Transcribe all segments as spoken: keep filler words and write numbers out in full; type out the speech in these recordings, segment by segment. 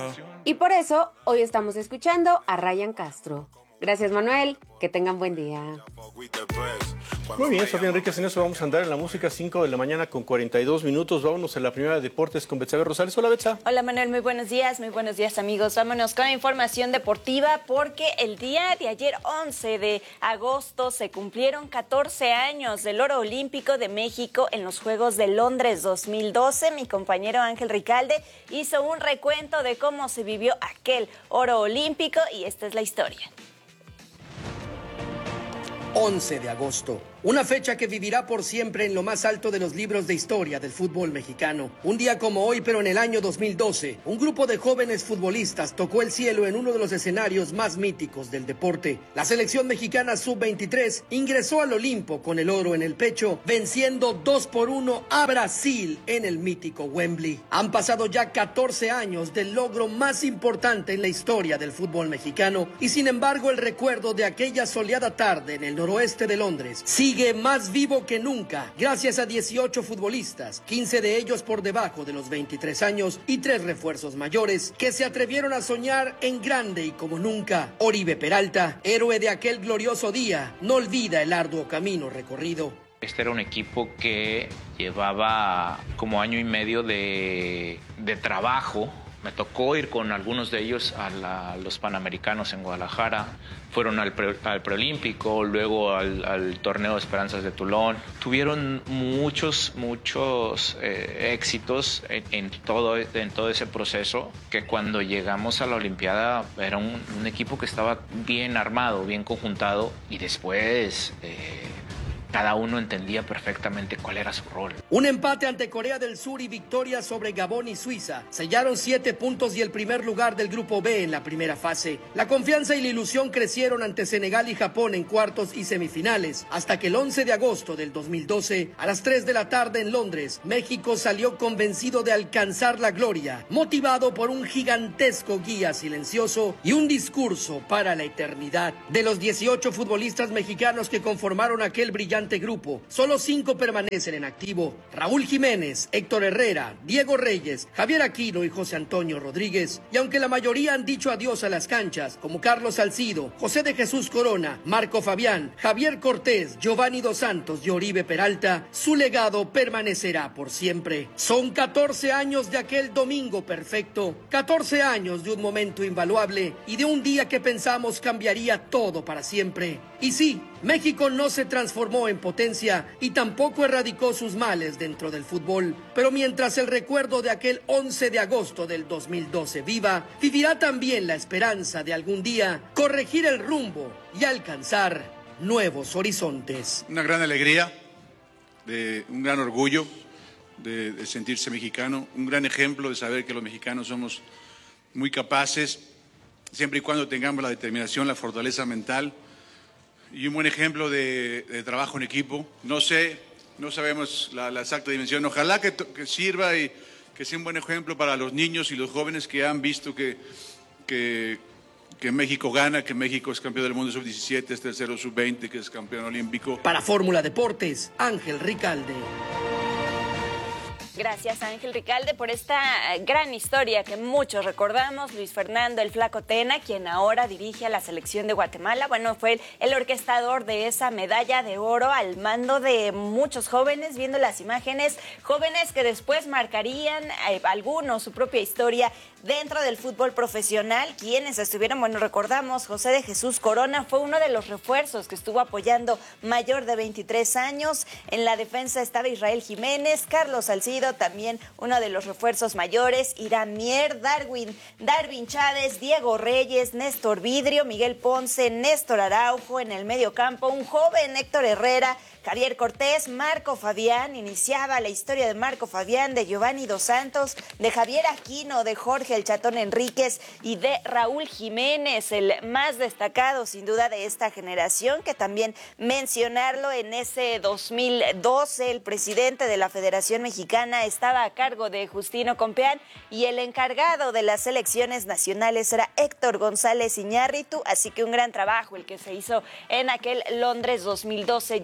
Y por eso hoy estamos escuchando a Ryan Castro. Gracias, Manuel. Que tengan buen día. Muy bien, Sofía Enríquez, en eso vamos a andar en la música, cinco de la mañana con cuarenta y dos minutos. Vámonos a la primera de deportes con Betsabe Rosales. Hola, Betsa. Hola, Manuel, muy buenos días, muy buenos días, amigos. Vámonos con la información deportiva porque el día de ayer, once de agosto, se cumplieron catorce años del oro olímpico de México en los Juegos de Londres dos mil doce. Mi compañero Ángel Ricalde hizo un recuento de cómo se vivió aquel oro olímpico y esta es la historia. once de agosto, una fecha que vivirá por siempre en lo más alto de los libros de historia del fútbol mexicano. Un día como hoy, pero en el año dos mil doce, un grupo de jóvenes futbolistas tocó el cielo en uno de los escenarios más míticos del deporte. La selección mexicana sub veintitrés ingresó al Olimpo con el oro en el pecho, venciendo dos por uno a Brasil en el mítico Wembley. Han pasado ya catorce años del logro más importante en la historia del fútbol mexicano y sin embargo el recuerdo de aquella soleada tarde en el noroeste de Londres sigue más vivo que nunca, gracias a dieciocho futbolistas, quince de ellos por debajo de los veintitrés años y tres refuerzos mayores que se atrevieron a soñar en grande y como nunca. Oribe Peralta, héroe de aquel glorioso día, no olvida el arduo camino recorrido. Este era un equipo que llevaba como año y medio de, de trabajo. Me tocó ir con algunos de ellos a, la, a los Panamericanos en Guadalajara. Fueron al, pre, al preolímpico, luego al, al torneo de Esperanzas de Toulon. Tuvieron muchos, muchos eh, éxitos en, en, todo, en todo ese proceso, que cuando llegamos a la Olimpiada era un, un equipo que estaba bien armado, bien conjuntado, y después eh, cada uno entendía perfectamente cuál era su rol. Un empate ante Corea del Sur y victoria sobre Gabón y Suiza sellaron siete puntos y el primer lugar del Grupo B en la primera fase. La confianza y la ilusión crecieron ante Senegal y Japón en cuartos y semifinales, hasta que el once de agosto del dos mil doce, a las tres de la tarde en Londres, México salió convencido de alcanzar la gloria, motivado por un gigantesco guía silencioso y un discurso para la eternidad. De los dieciocho futbolistas mexicanos que conformaron aquel brillante grupo, solo cinco permanecen en activo: Raúl Jiménez, Héctor Herrera, Diego Reyes, Javier Aquino y José Antonio Rodríguez. Y aunque la mayoría han dicho adiós a las canchas, como Carlos Salcido, José de Jesús Corona, Marco Fabián, Javier Cortés, Giovanni Dos Santos y Oribe Peralta, su legado permanecerá por siempre. Son catorce años de aquel domingo perfecto, catorce años de un momento invaluable y de un día que pensamos cambiaría todo para siempre. Y sí, México no se transformó en potencia y tampoco erradicó sus males dentro del fútbol, pero mientras el recuerdo de aquel once de agosto del dos mil doce viva, vivirá también la esperanza de algún día corregir el rumbo y alcanzar nuevos horizontes. Una gran alegría, de, un gran orgullo de, de sentirse mexicano, un gran ejemplo de saber que los mexicanos somos muy capaces, siempre y cuando tengamos la determinación, la fortaleza mental, y un buen ejemplo de, de trabajo en equipo. No sé, no sabemos la, la exacta dimensión. Ojalá que, que sirva y que sea un buen ejemplo para los niños y los jóvenes que han visto que, que, que México gana, que México es campeón del mundo sub diecisiete, es tercero sub veinte, que es campeón olímpico. Para Fórmula Deportes, Ángel Ricalde. Gracias, Ángel Ricalde, por esta gran historia que muchos recordamos. Luis Fernando el Flaco Tena, quien ahora dirige a la selección de Guatemala, bueno, fue el, el orquestador de esa medalla de oro al mando de muchos jóvenes, viendo las imágenes, jóvenes que después marcarían eh, algunos su propia historia dentro del fútbol profesional. Quienes estuvieron, bueno, recordamos, José de Jesús Corona fue uno de los refuerzos que estuvo apoyando, mayor de veintitrés años. En la defensa estaba Israel Jiménez, Carlos Salcido, también uno de los refuerzos mayores, Irán Mier, Darwin, Darwin Chávez, Diego Reyes, Néstor Vidrio, Miguel Ponce, Néstor Araujo. En el medio campo, un joven Héctor Herrera, Javier Cortés, Marco Fabián. Iniciaba la historia de Marco Fabián, de Giovanni Dos Santos, de Javier Aquino, de Jorge El Chatón Enríquez y de Raúl Jiménez, el más destacado sin duda de esta generación, que también mencionarlo, en ese dos mil doce el presidente de la Federación Mexicana estaba a cargo de Justino Compeán y el encargado de las selecciones nacionales era Héctor González Iñárritu, así que un gran trabajo el que se hizo en aquel Londres dos mil doce. Ya luce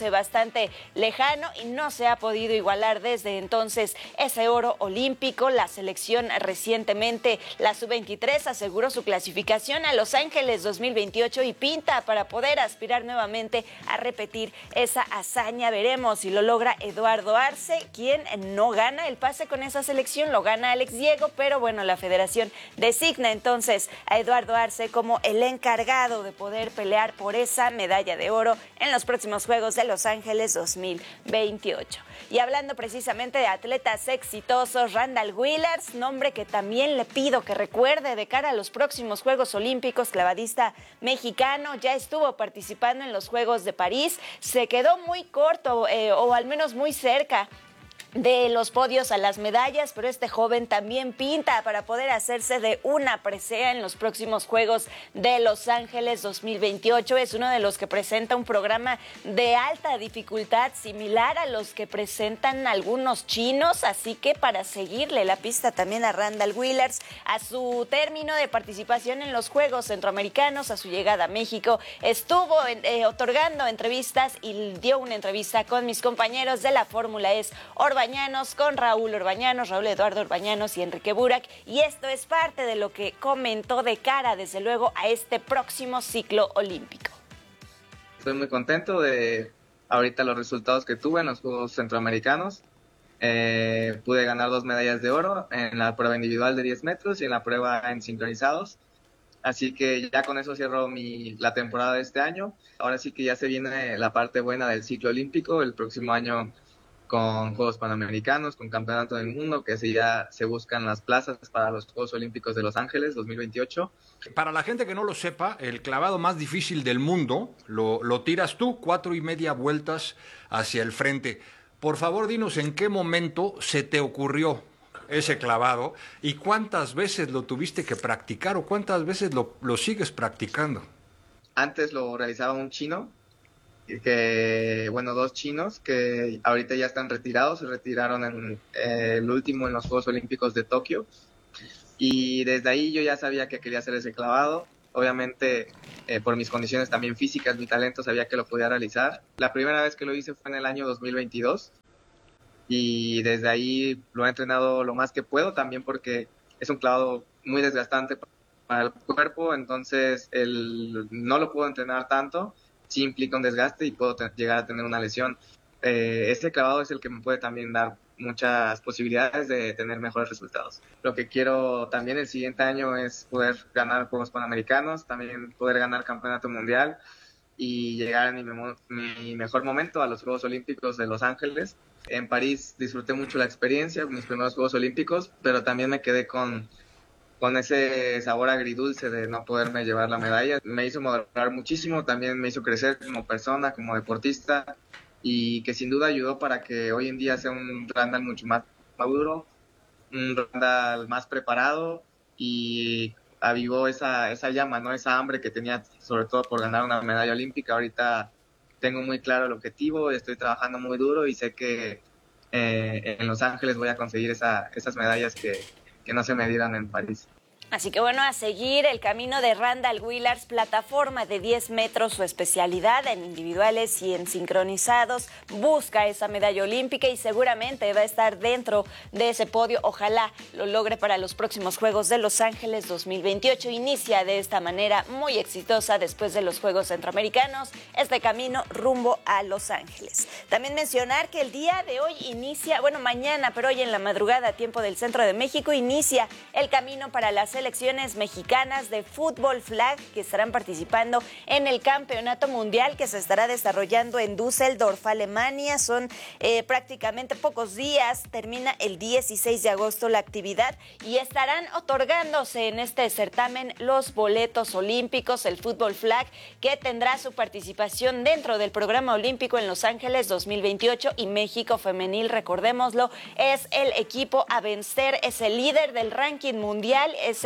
luce bastante lejano y no se ha podido igualar desde entonces ese oro olímpico. La selección recientemente, la sub veintitrés, aseguró su clasificación a Los Ángeles dos mil veintiocho y pinta para poder aspirar nuevamente a repetir esa hazaña. Veremos si lo logra Eduardo Arce, quien no gana el pase con esa selección, lo gana Alex Diego, pero bueno, la federación designa entonces a Eduardo Arce como el encargado de poder pelear por esa medalla de oro en los próximos Juegos de Los Ángeles dos mil veintiocho. Y hablando precisamente de atletas exitosos, Randall Willers, nombre que también le pido que recuerde de cara a los próximos Juegos Olímpicos, clavadista mexicano, ya estuvo participando en los Juegos de París, se quedó muy corto eh, o al menos muy cerca de los podios a las medallas, pero este joven también pinta para poder hacerse de una presea en los próximos Juegos de Los Ángeles dos mil veintiocho. Es uno de los que presenta un programa de alta dificultad similar a los que presentan algunos chinos, así que para seguirle la pista también a Randall Willers, a su término de participación en los Juegos Centroamericanos, a su llegada a México, estuvo eh, otorgando entrevistas y dio una entrevista con mis compañeros de la Fórmula E Orbañanos, con Raúl Orbañanos, Raúl Eduardo Orbañanos y Enrique Burak, y esto es parte de lo que comentó de cara, desde luego, a este próximo ciclo olímpico. Estoy muy contento de ahorita los resultados que tuve en los Juegos Centroamericanos. Eh, pude ganar dos medallas de oro en la prueba individual de diez metros y en la prueba en sincronizados. Así que ya con eso cierro mi, la temporada de este año. Ahora sí que ya se viene la parte buena del ciclo olímpico. El próximo año con Juegos Panamericanos, con Campeonato del Mundo, que sí ya se buscan las plazas para los Juegos Olímpicos de Los Ángeles dos mil veintiocho. Para la gente que no lo sepa, el clavado más difícil del mundo lo, lo tiras tú, cuatro y media vueltas hacia el frente. Por favor, dinos en qué momento se te ocurrió ese clavado y cuántas veces lo tuviste que practicar o cuántas veces lo, lo sigues practicando. Antes lo realizaba un chino, que bueno, dos chinos que ahorita ya están retirados, se retiraron en eh, el último en los Juegos Olímpicos de Tokio, y desde ahí yo ya sabía que quería hacer ese clavado. Obviamente eh, por mis condiciones también físicas, mi talento, sabía que lo podía realizar. La primera vez que lo hice fue en el año dos mil veintidós y desde ahí lo he entrenado lo más que puedo, también porque es un clavado muy desgastante para el cuerpo, entonces el, no lo puedo entrenar tanto. Sí implica un desgaste y puedo te- llegar a tener una lesión. Eh, este clavado es el que me puede también dar muchas posibilidades de tener mejores resultados. Lo que quiero también el siguiente año es poder ganar Juegos Panamericanos, también poder ganar Campeonato Mundial y llegar a mi, memo- mi mejor momento a los Juegos Olímpicos de Los Ángeles. En París disfruté mucho la experiencia, mis primeros Juegos Olímpicos, pero también me quedé con... con ese sabor agridulce de no poderme llevar la medalla. Me hizo madurar muchísimo, también me hizo crecer como persona, como deportista, y que sin duda ayudó para que hoy en día sea un Randall mucho más maduro, un Randall más preparado, y avivó esa, esa llama, ¿no? Esa hambre que tenía, sobre todo por ganar una medalla olímpica. Ahorita tengo muy claro el objetivo, estoy trabajando muy duro y sé que eh, en Los Ángeles voy a conseguir esa, esas medallas que que no se me dieran en París. Así que bueno, a seguir el camino de Randall Willers, plataforma de diez metros, su especialidad en individuales y en sincronizados, busca esa medalla olímpica y seguramente va a estar dentro de ese podio. Ojalá lo logre para los próximos Juegos de Los Ángeles dos mil veintiocho. Inicia de esta manera muy exitosa después de los Juegos Centroamericanos este camino rumbo a Los Ángeles. También mencionar que el día de hoy inicia, bueno, mañana, pero hoy en la madrugada, a tiempo del centro de México, inicia el camino para las selecciones mexicanas de fútbol flag que estarán participando en el campeonato mundial que se estará desarrollando en Düsseldorf, Alemania. Son eh, prácticamente pocos días, termina el dieciséis de agosto la actividad y estarán otorgándose en este certamen los boletos olímpicos, el fútbol flag, que tendrá su participación dentro del programa olímpico en Los Ángeles dos mil veintiocho, y México femenil, recordémoslo, es el equipo a vencer, es el líder del ranking mundial, es el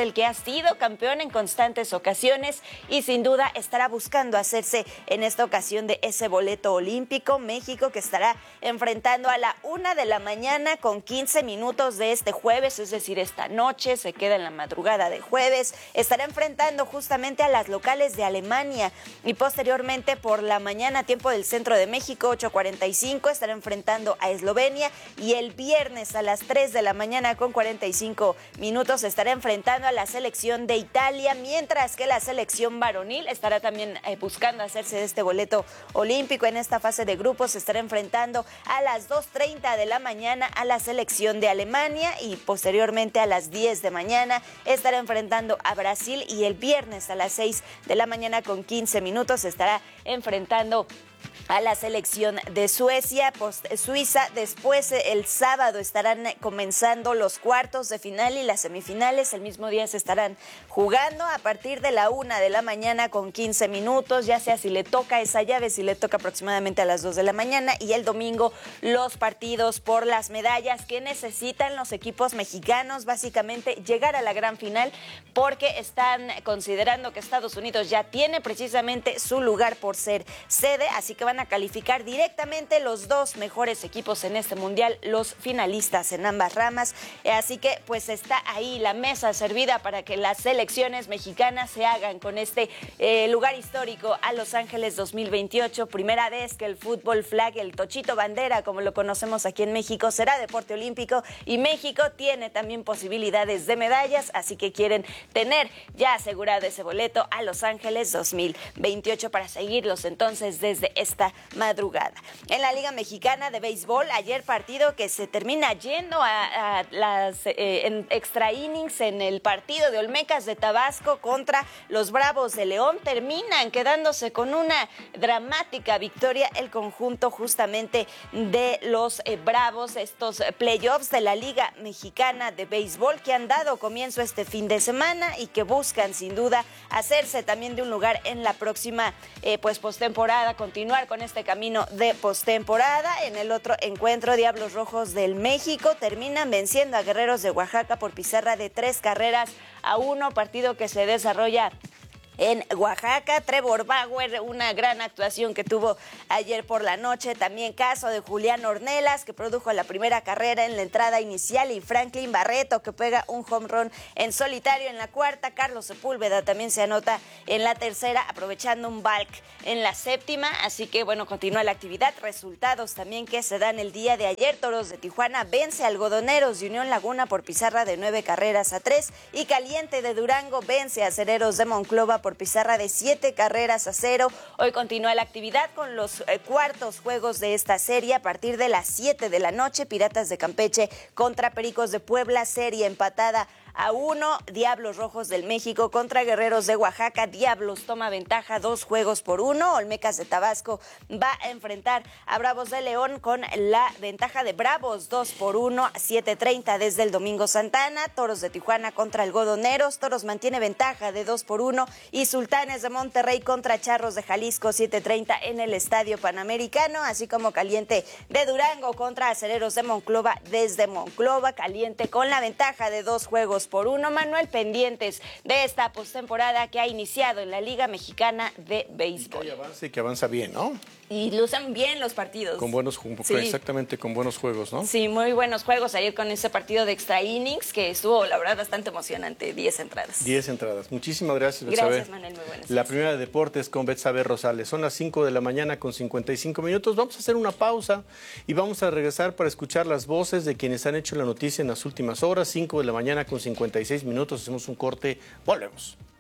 el que ha sido campeón en constantes ocasiones y sin duda estará buscando hacerse en esta ocasión de ese boleto olímpico. México que estará enfrentando a la una de la mañana con quince minutos de este jueves, es decir, esta noche, se queda en la madrugada de jueves, estará enfrentando justamente a las locales de Alemania y posteriormente por la mañana, tiempo del centro de México, ocho cuarenta y cinco, estará enfrentando a Eslovenia y el viernes a las tres de la mañana con cuarenta y cinco minutos estará enfrentando a la selección de Italia, mientras que la selección varonil estará también eh, buscando hacerse de este boleto olímpico. En esta fase de grupos se estará enfrentando a las dos treinta de la mañana a la selección de Alemania y posteriormente a las diez de mañana estará enfrentando a Brasil y el viernes a las seis de la mañana con quince minutos estará enfrentando a la selección de Suecia, post Suiza. Después el sábado estarán comenzando los cuartos de final y las semifinales. El mismo día se estarán jugando a partir de la una de la mañana con quince minutos, ya sea si le toca esa llave, si le toca aproximadamente a las dos de la mañana. Y el domingo los partidos por las medallas que necesitan los equipos mexicanos, básicamente llegar a la gran final, porque están considerando que Estados Unidos ya tiene precisamente su lugar por ser sede, así que van a calificar directamente los dos mejores equipos en este mundial, los finalistas en ambas ramas. Así que pues está ahí la mesa servida para que las selecciones mexicanas se hagan con este eh, lugar histórico a Los Ángeles dos mil veintiocho. Primera vez que el fútbol flag, el tochito bandera, como lo conocemos aquí en México, será deporte olímpico y México tiene también posibilidades de medallas, así que quieren tener ya asegurado ese boleto a Los Ángeles dos mil veintiocho para seguirlos entonces desde esta madrugada. En la Liga Mexicana de Béisbol, ayer partido que se termina yendo a, a las eh, en extra innings en el partido de Olmecas de Tabasco contra los Bravos de León, terminan quedándose con una dramática victoria el conjunto justamente de los eh, Bravos, estos playoffs de la Liga Mexicana de Béisbol que han dado comienzo este fin de semana y que buscan sin duda hacerse también de un lugar en la próxima eh, pues postemporada, continuar con este camino de postemporada. En el otro encuentro, Diablos Rojos del México terminan venciendo a Guerreros de Oaxaca por pizarra de tres carreras a uno, partido que se desarrolla en Oaxaca. Trevor Bauer, una gran actuación que tuvo ayer por la noche. También caso de Julián Ornelas, que produjo la primera carrera en la entrada inicial, y Franklin Barreto, que pega un home run en solitario en la cuarta. Carlos Sepúlveda también se anota en la tercera, aprovechando un balk en la séptima. Así que, bueno, continúa la actividad. Resultados también que se dan el día de ayer. Toros de Tijuana vence a Algodoneros de Unión Laguna por pizarra de nueve carreras a tres. Y Caliente de Durango vence a Acereros de Monclova por pizarra de siete carreras a cero. Hoy continúa la actividad con los eh, cuartos juegos de esta serie a partir de las siete de la noche. Piratas de Campeche contra Pericos de Puebla, serie empatada a uno. Diablos Rojos del México contra Guerreros de Oaxaca. Diablos toma ventaja dos juegos por uno. Olmecas de Tabasco va a enfrentar a Bravos de León con la ventaja de Bravos dos por uno, siete treinta desde el Domingo Santana. Toros de Tijuana contra Algodoneros. Toros mantiene ventaja de dos por uno. Y Sultanes de Monterrey contra Charros de Jalisco, siete treinta en el Estadio Panamericano. Así como Caliente de Durango contra Acereros de Monclova desde Monclova. Caliente con la ventaja de dos juegos por uno. Manuel, pendientes de esta postemporada que ha iniciado en la Liga Mexicana de Béisbol. Y que avanza y que avanza bien, ¿no? Y lucen bien los partidos. Con buenos juegos, sí. Exactamente, con buenos juegos, ¿no? Sí, muy buenos juegos. Ayer con ese partido de extra innings que estuvo, la verdad, bastante emocionante. Diez entradas. Diez entradas. Muchísimas gracias, Betsabe. Gracias, Manuel. Muy buenas. La primera de deportes con Betsabe Rosales. Son las cinco de la mañana con cincuenta y cinco minutos. Vamos a hacer una pausa y vamos a regresar para escuchar las voces de quienes han hecho la noticia en las últimas horas. cinco de la mañana con cincuenta y seis minutos. Hacemos un corte. Volvemos.